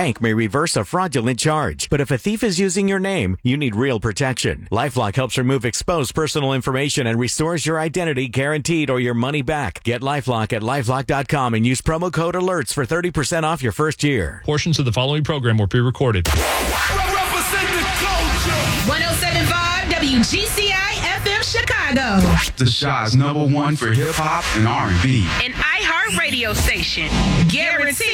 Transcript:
bank may reverse a fraudulent charge. But if a thief is using your name, you need real protection. LifeLock helps remove exposed personal information and restores your identity guaranteed or your money back. Get LifeLock at LifeLock.com and use promo code ALERTS for 30% off your first year. Portions of the following program were pre-recorded. 107.5 WGCI FM Chicago. The Shaw's #1 for hip-hop and R&B. An iHeart radio station. Guaranteed